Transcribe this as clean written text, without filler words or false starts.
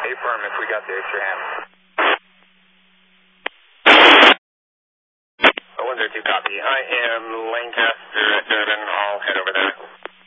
Affirm if we got the extra hand. 102 copy. I am Lancaster at Durban. I'll head over